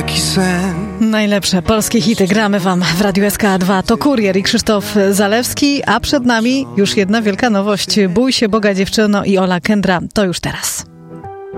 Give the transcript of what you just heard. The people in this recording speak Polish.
taki sen. Najlepsze polskie hity gramy wam w Radiu SK2. To Kurier i Krzysztof Zalewski, a przed nami już jedna wielka nowość. Bój się Boga, dziewczyno, i Ola Kendra. To już teraz.